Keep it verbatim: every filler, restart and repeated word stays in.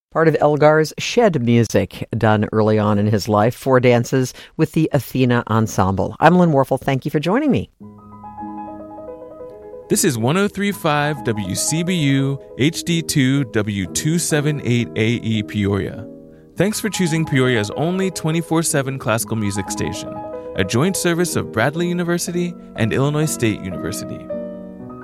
Part of Elgar's shed music done early on in his life, four dances with the Athena Ensemble. I'm Lynn Warfel. Thank you for joining me. This is one oh three point five W C B U H D two W two seventy-eight A E Peoria. Thanks for choosing Peoria's only twenty-four seven classical music station, a joint service of Bradley University and Illinois State University.